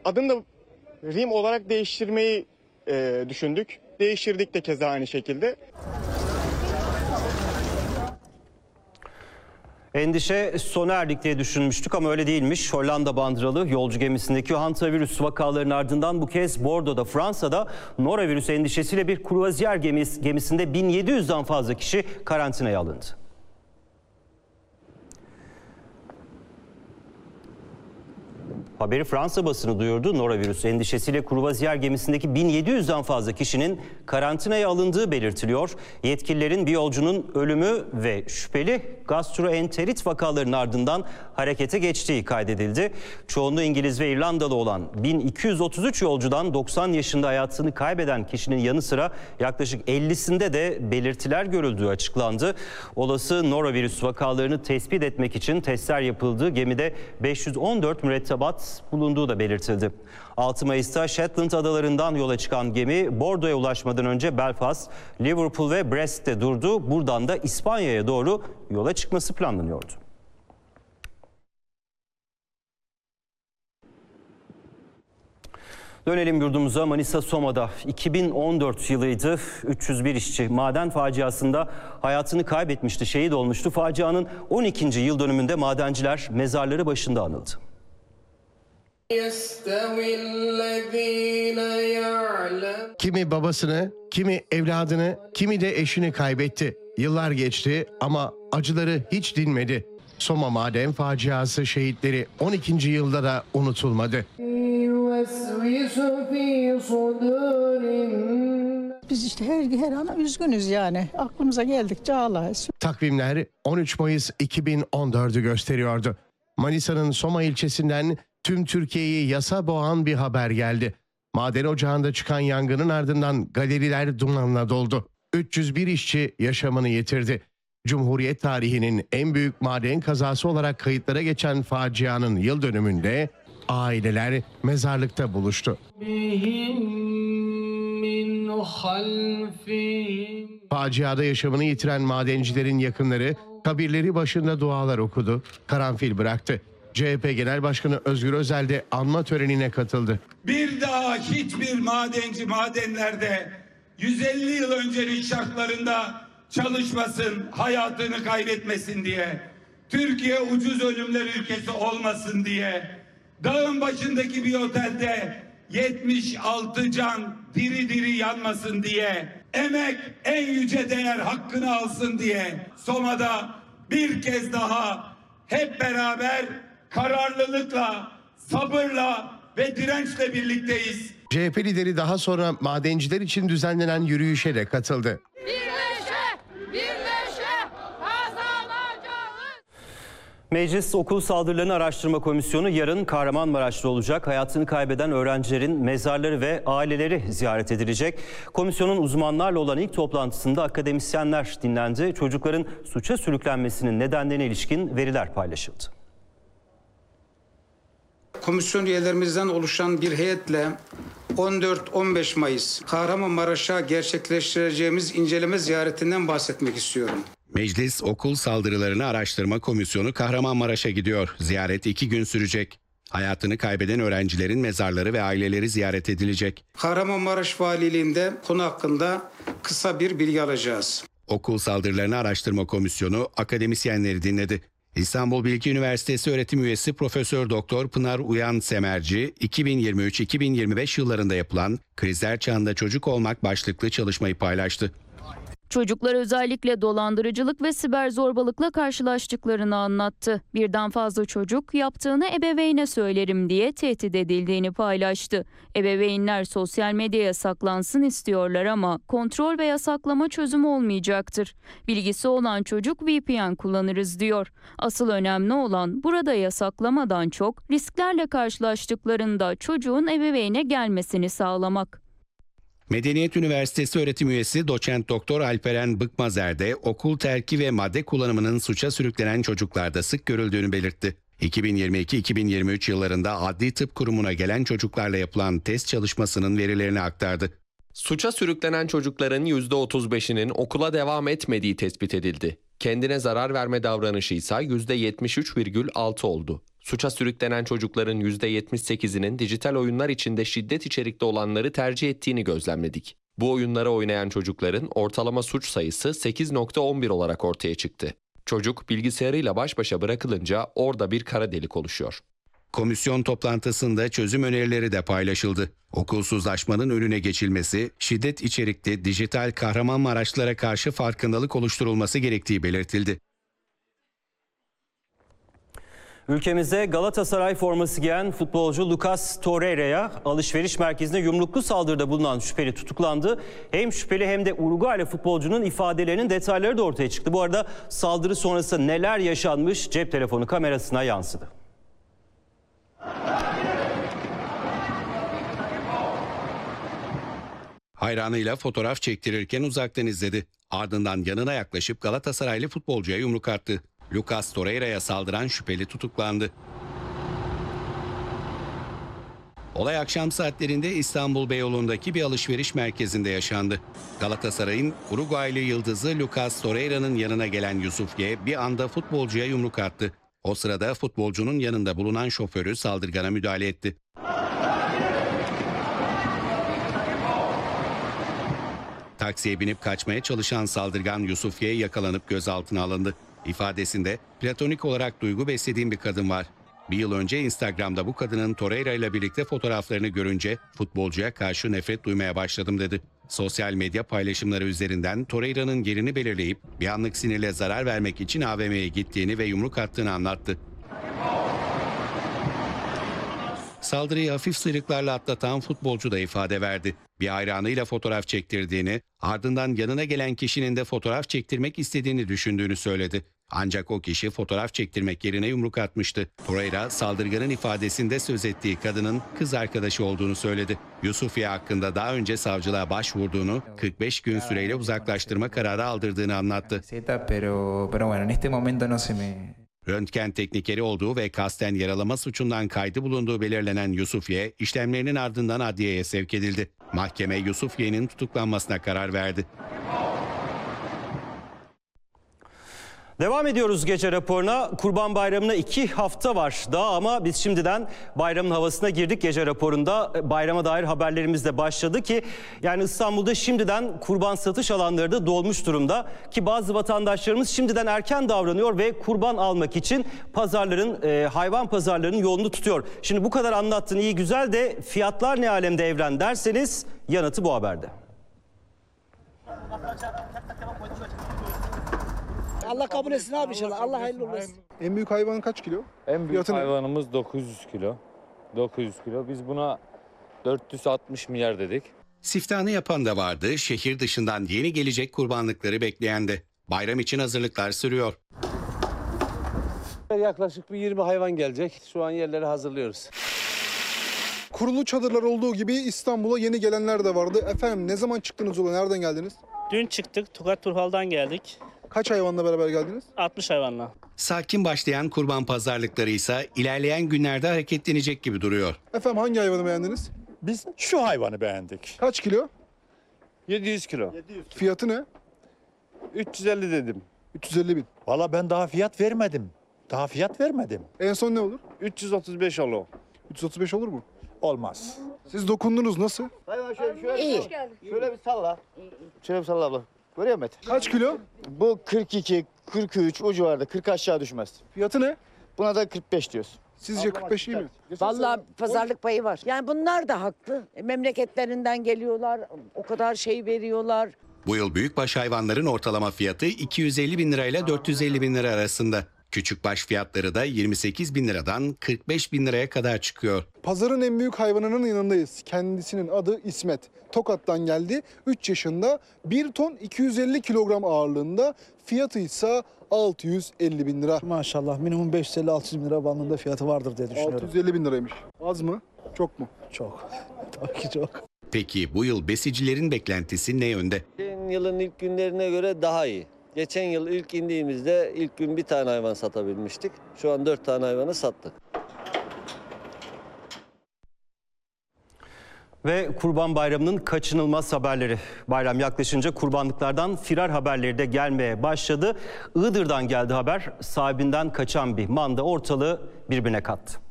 Adını da Rim olarak değiştirmeyi düşündük. Değiştirdik de keza aynı şekilde. Endişe sona erdik diye düşünmüştük ama öyle değilmiş. Hollanda bandıralı yolcu gemisindeki hantavirüs vakalarının ardından bu kez Bordeaux'da, Fransa'da norovirüs endişesiyle bir kruvaziyer gemisinde 1700'den fazla kişi karantinaya alındı. Haberi Fransa basını duyurdu. Norovirüs endişesiyle kruvaziyer gemisindeki 1700'den fazla kişinin karantinaya alındığı belirtiliyor. Yetkililerin bir yolcunun ölümü ve şüpheli gastroenterit vakalarının ardından harekete geçtiği kaydedildi. Çoğunluğu İngiliz ve İrlandalı olan 1233 yolcudan 90 yaşında hayatını kaybeden kişinin yanı sıra yaklaşık 50'sinde de belirtiler görüldüğü açıklandı. Olası norovirüs vakalarını tespit etmek için testler yapıldığı gemide 514 mürettebat bulunduğu da belirtildi. 6 Mayıs'ta Shetland adalarından yola çıkan gemi Bordeaux'a ulaşmadan önce Belfast, Liverpool ve Brest'te durdu. Buradan da İspanya'ya doğru yola çıkması planlanıyordu. Dönelim yurdumuza. Manisa Soma'da 2014 yılıydı. 301 işçi maden faciasında hayatını kaybetmişti, şehit olmuştu. Facianın 12. yıl dönümünde madenciler mezarları başında anıldı. Kimi babasını, kimi evladını, kimi de eşini kaybetti. Yıllar geçti ama acıları hiç dinmedi. Soma maden faciası şehitleri 12. yılda da unutulmadı. Biz işte her an üzgünüz yani. Aklımıza geldikçe ağlarız. Takvimler 13 Mayıs 2014'ü gösteriyordu. Manisa'nın Soma ilçesinden tüm Türkiye'yi yasa boğan bir haber geldi. Maden ocağında çıkan yangının ardından galeriler dumanla doldu. 301 işçi yaşamını yitirdi. Cumhuriyet tarihinin en büyük maden kazası olarak kayıtlara geçen facianın yıl dönümünde aileler mezarlıkta buluştu. Faciada yaşamını yitiren madencilerin yakınları kabirleri başında dualar okudu, karanfil bıraktı. CHP Genel Başkanı Özgür Özel de anma törenine katıldı. Bir daha hiçbir madenci madenlerde 150 yıl öncenin şartlarında çalışmasın, hayatını kaybetmesin diye, Türkiye ucuz ölümler ülkesi olmasın diye, dağın başındaki bir otelde 76 can diri diri yanmasın diye, emek en yüce değer hakkını alsın diye Soma'da bir kez daha hep beraber kararlılıkla, sabırla ve dirençle birlikteyiz. CHP lideri daha sonra madenciler için düzenlenen yürüyüşe de katıldı. Meclis Okul Saldırılarını Araştırma Komisyonu yarın Kahramanmaraş'ta olacak. Hayatını kaybeden öğrencilerin mezarları ve aileleri ziyaret edilecek. Komisyonun uzmanlarla olan ilk toplantısında akademisyenler dinlendi. Çocukların suça sürüklenmesinin nedenlerine ilişkin veriler paylaşıldı. Komisyon üyelerimizden oluşan bir heyetle 14-15 Mayıs Kahramanmaraş'a gerçekleştireceğimiz inceleme ziyaretinden bahsetmek istiyorum. Meclis Okul Saldırılarını Araştırma Komisyonu Kahramanmaraş'a gidiyor. Ziyaret 2 gün sürecek. Hayatını kaybeden öğrencilerin mezarları ve aileleri ziyaret edilecek. Kahramanmaraş Valiliğinde konu hakkında kısa bir bilgi alacağız. Okul Saldırılarını Araştırma Komisyonu akademisyenleri dinledi. İstanbul Bilgi Üniversitesi öğretim üyesi Profesör Doktor Pınar Uyan Semerci, 2023-2025 yıllarında yapılan Krizler Çağında Çocuk Olmak başlıklı çalışmayı paylaştı. Çocuklar özellikle dolandırıcılık ve siber zorbalıkla karşılaştıklarını anlattı. Birden fazla çocuk yaptığını ebeveyne söylerim diye tehdit edildiğini paylaştı. Ebeveynler sosyal medyaya saklansın istiyorlar ama kontrol ve yasaklama çözüm olmayacaktır. Bilgisi olan çocuk VPN kullanırız diyor. Asıl önemli olan burada yasaklamadan çok risklerle karşılaştıklarında çocuğun ebeveyne gelmesini sağlamak. Medeniyet Üniversitesi öğretim üyesi Doçent Doktor Alperen Bıkmazer de okul terki ve madde kullanımının suça sürüklenen çocuklarda sık görüldüğünü belirtti. 2022-2023 yıllarında Adli Tıp Kurumu'na gelen çocuklarla yapılan test çalışmasının verilerini aktardı. Suça sürüklenen çocukların %35'inin okula devam etmediği tespit edildi. Kendine zarar verme davranışı ise %73,6 oldu. Suça sürüklenen çocukların %78'inin dijital oyunlar içinde şiddet içerikli olanları tercih ettiğini gözlemledik. Bu oyunları oynayan çocukların ortalama suç sayısı 8.11 olarak ortaya çıktı. Çocuk bilgisayarıyla baş başa bırakılınca orada bir kara delik oluşuyor. Komisyon toplantısında çözüm önerileri de paylaşıldı. Okulsuzlaşmanın önüne geçilmesi, şiddet içerikli dijital Kahramanmaraşlılara karşı farkındalık oluşturulması gerektiği belirtildi. Ülkemizde Galatasaray forması giyen futbolcu Lucas Torreira'ya alışveriş merkezinde yumruklu saldırıda bulunan şüpheli tutuklandı. Hem şüpheli hem de Uruguaylı futbolcunun ifadelerinin detayları da ortaya çıktı. Bu arada saldırı sonrası neler yaşanmış cep telefonu kamerasına yansıdı. Hayranıyla fotoğraf çektirirken uzaktan izledi. Ardından yanına yaklaşıp Galatasaraylı futbolcuya yumruk attı. Lucas Torreira'ya saldıran şüpheli tutuklandı. Olay akşam saatlerinde İstanbul Beyoğlu'ndaki bir alışveriş merkezinde yaşandı. Galatasaray'ın Uruguaylı yıldızı Lucas Torreira'nın yanına gelen Yusuf G bir anda futbolcuya yumruk attı. O sırada futbolcunun yanında bulunan şoförü saldırgana müdahale etti. Taksiye binip kaçmaya çalışan saldırgan Yusuf G yakalanıp gözaltına alındı. İfadesinde platonik olarak duygu beslediğim bir kadın var. Bir yıl önce Instagram'da bu kadının Torreira ile birlikte fotoğraflarını görünce futbolcuya karşı nefret duymaya başladım dedi. Sosyal medya paylaşımları üzerinden Torreira'nın yerini belirleyip bir anlık sinirle zarar vermek için AVM'ye gittiğini ve yumruk attığını anlattı. Saldırıyı hafif sıyrıklarla atlatan futbolcu da ifade verdi. Bir hayranıyla fotoğraf çektirdiğini, ardından yanına gelen kişinin de fotoğraf çektirmek istediğini düşündüğünü söyledi. Ancak o kişi fotoğraf çektirmek yerine yumruk atmıştı. Torreira, saldırganın ifadesinde söz ettiği kadının kız arkadaşı olduğunu söyledi. Yusufiye hakkında daha önce savcılığa başvurduğunu, 45 gün süreyle uzaklaştırma kararı aldırdığını anlattı. Röntgen teknikeri olduğu ve kasten yaralama suçundan kaydı bulunduğu belirlenen Yusufiye, işlemlerinin ardından adliyeye sevk edildi. Mahkeme Yusufiye'nin tutuklanmasına karar verdi. Devam ediyoruz gece raporuna. Kurban Bayramı'na 2 hafta var daha ama biz şimdiden bayramın havasına girdik. Gece raporunda bayrama dair haberlerimiz de başladı ki yani İstanbul'da şimdiden kurban satış alanları da dolmuş durumda. Ki bazı vatandaşlarımız şimdiden erken davranıyor ve kurban almak için pazarların, hayvan pazarlarının yolunu tutuyor. Şimdi bu kadar anlattın iyi güzel de fiyatlar ne alemde Evren derseniz yanıtı bu haberde. Allah kabul etsin abi inşallah. Allah hayırlı olsun. En büyük hayvan kaç kilo? En büyük Fiyatı ne? hayvanımız 900 kilo. 900 kilo. Biz buna 460 milyar dedik. Siftahını yapan da vardı, şehir dışından yeni gelecek kurbanlıkları bekleyen de. Bayram için hazırlıklar sürüyor. Yaklaşık bir 20 hayvan gelecek. Şu an yerleri hazırlıyoruz. Kurulu çadırlar olduğu gibi İstanbul'a yeni gelenler de vardı. Efendim ne zaman çıktınız yola? Nereden geldiniz? Dün çıktık. Tokat Turhal'dan geldik. Kaç hayvanla beraber geldiniz? 60 hayvanla. Sakin başlayan kurban pazarlıkları ise ilerleyen günlerde hareketlenecek gibi duruyor. Efendim hangi hayvanı beğendiniz? Biz şu hayvanı beğendik. Kaç kilo? 700 kilo. Fiyatı ne? 350 dedim. 350 bin. Valla ben daha fiyat vermedim. En son ne olur? 335 olur. 335 olur mu? Olmaz. Siz dokundunuz nasıl? İyi. Şöyle bir salla. Şöyle bir salla abla. Görüyor musun? Kaç kilo? Bu 42, 43 o civarda. 40 aşağı düşmez. Fiyatı ne? Buna da 45 diyoruz. Sizce 45 iyi mi? Vallahi pazarlık payı var. Yani bunlar da haklı. Memleketlerinden geliyorlar. O kadar şey veriyorlar. Bu yıl büyükbaş hayvanların ortalama fiyatı 250 bin lirayla 450 bin lira arasında. Küçükbaş fiyatları da 28 bin liradan 45 bin liraya kadar çıkıyor. Pazarın en büyük hayvanının yanındayız. Kendisinin adı İsmet. Tokat'tan geldi. 3 yaşında 1 ton 250 kilogram ağırlığında. Fiyatı ise 650 bin lira. Maşallah minimum 550-600 bin lira bandında fiyatı vardır diye düşünüyorum. 650 bin liraymış. Az mı? Çok mu? Çok. Tabii ki çok. Peki bu yıl besicilerin beklentisi ne yönde? Geçen yılın ilk günlerine göre daha iyi. Geçen yıl ilk indiğimizde ilk gün bir tane hayvan satabilmiştik. Şu an 4 tane hayvanı sattık. Ve Kurban Bayramı'nın kaçınılmaz haberleri. Bayram yaklaşınca kurbanlıklardan firar haberleri de gelmeye başladı. Iğdır'dan geldi haber. Sahibinden kaçan bir manda ortalığı birbirine kattı.